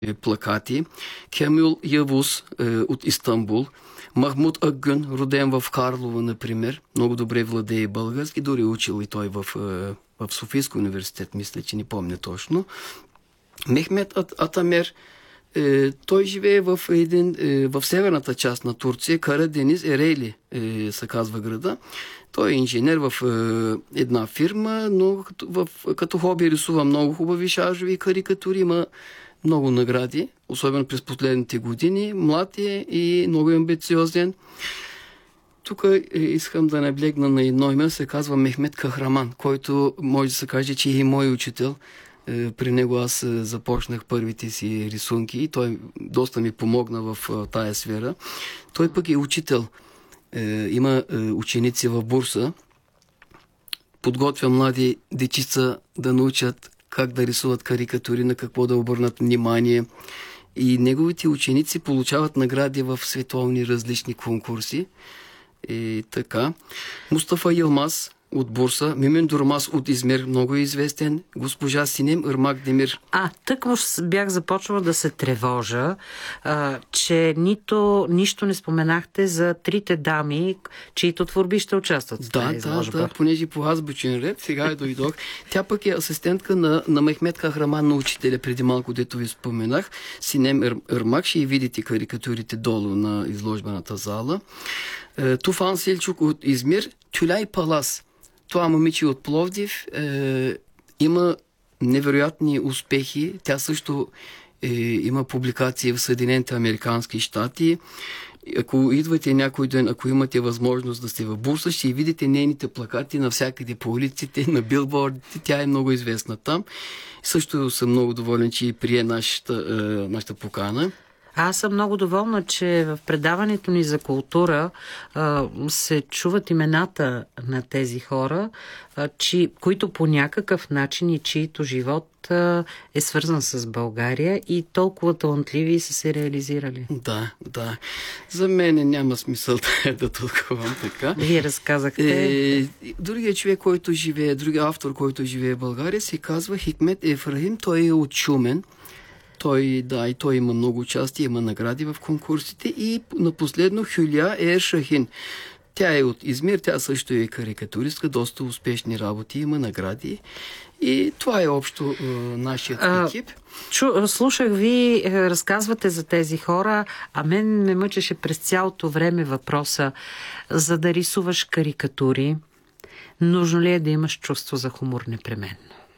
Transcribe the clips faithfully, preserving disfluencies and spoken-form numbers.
плакати. Кемюл Явус е, от Истанбул. Махмуд Акгюн, роден в Карлово, например. Много добре владее български. Дори учил и той в, е, в Софийски университет, мисля, че не помня точно. Мехмет Атамер, е, той живее в, един, е, в северната част на Турция. Карадениз Ерейли е, се казва града. Той е инженер в е, една фирма, но като, в, като хоби рисува много хубави шаржови карикатури. Има много награди, особено през последните години. Млад е и много амбициозен. Тук е, искам да наблегна на едно име, се казва Мехмет Кахраман, който може да се каже, че е и мой учител. Е, при него аз е, започнах първите си рисунки и той доста ми помогна в е, тая сфера. Той пък е учител. Е, има е, ученици в Бурса. Подготвя млади дечица да научат как да рисуват карикатури, на какво да обърнат внимание. И неговите ученици получават награди в световни различни конкурси. И така. Мустафа Йилмаз от Бурса, Мюмен Дурмаз от Измир, много известен, госпожа Синем Ирмак Демир. А, тъкмо бях започвала да се тревожа, а, че нито, нищо не споменахте за трите дами, чието творби ще участват в тази изложба. Да, да, понеже по азбучен ред, сега я дойдох. Тя пък е асистентка на, на Мехмет Кахраман, на учителя, преди малко, дето ви споменах. Синем Ирмак, ще и видите карикатурите долу на изложбената зала. Туфан Селчук от Измир, Тюлай Палас. Това момиче от Пловдив е, има невероятни успехи. Тя също е, има публикации в Съединените американски щати. Ако идвате някой ден, ако имате възможност да сте в Бурса, ще видите нейните плакати навсякъде по улиците, на билбордите. Тя е много известна там. Също съм много доволен, че прие нашата, е, нашата покана. Аз съм много доволна, че в предаването ни за култура а, се чуват имената на тези хора, а, чи, които по някакъв начин и чието живот а, е свързан с България и толкова талантливи са се реализирали. Да, да. За мен няма смисъл да, да тълкувам така. Вие разказахте. Е, другия човек, който живее, другия автор, който живее в България, се казва Хикмет Ефрахим. Той е от Шумен. Той, да, и той има много участие, има награди в конкурсите. И на последно Хюля Ер Шахин. Тя е от Измир, тя също е карикатуристка, доста успешни работи, има награди. И това е общо е, нашият екип. А, чу, слушах ви, разказвате за тези хора, а мен ме мъчеше през цялото време въпроса, за да рисуваш карикатури, нужно ли е да имаш чувство за хумор непременно?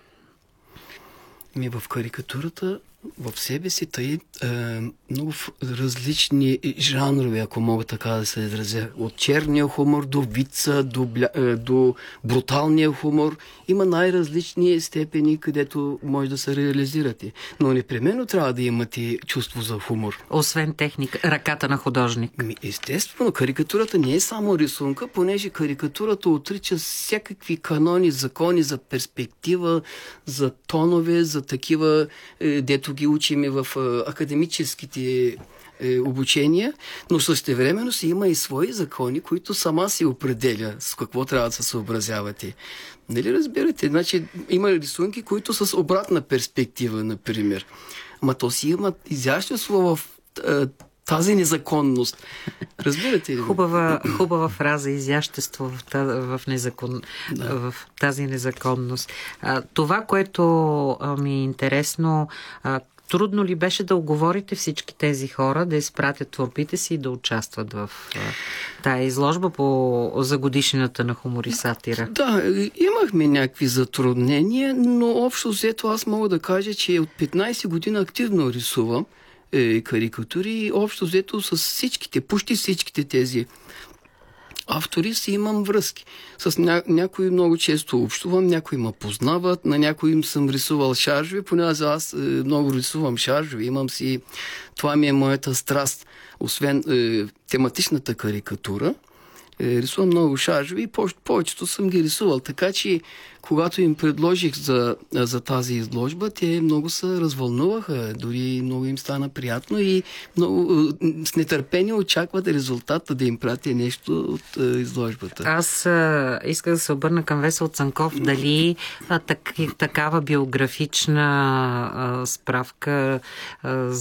Ми в карикатурата в себе си тъй е, много различни жанрове, ако мога така да се изразя. От черния хумор до вица, до, бля, е, до бруталния хумор. Има най-различни степени, където може да се реализирате. Но непременно трябва да имате чувство за хумор. Освен техника, ръката на художник. Ми, естествено, карикатурата не е само рисунка, понеже карикатурата отрича всякакви канони, закони за перспектива, за тонове, за такива, е, дето ги учиме в е, академическите е, обучения, но същевременно си има и свои закони, които сама си определя с какво трябва да се съобразявате. Нали разбирате? Значи, има рисунки, които с обратна перспектива, например. Ама то си има изящество в е, тази незаконност. Разбирате ли? Хубава, хубава фраза, изящество в тази, в незакон... да. в тази незаконност. А, това, което а, ми е интересно, а, трудно ли беше да оговорите всички тези хора да изпратят творбите си и да участват в а, тая изложба по за годишнината на Хумор и сатира? Да, имахме някакви затруднения, но общо взето аз мога да кажа, че от петнайсет години активно рисувам е, карикатури и общо взето с всичките, почти всичките тези автори си имам връзки. С ня... някои много често общувам, някои ме познават, на някои им съм рисувал шаржови, понеже аз е, много рисувам шаржови, имам си... Това ми е моята страст. Освен е, тематичната карикатура, е, рисувам много шаржови и по- повечето съм ги рисувал. Така че, когато им предложих за, за тази изложба, те много се развълнуваха, дори много им стана приятно и много с нетърпение очакват резултата да им прати нещо от а, изложбата. Аз а, исках да се обърна към Весел Цанков. Дали а, так, такава биографична а, справка а,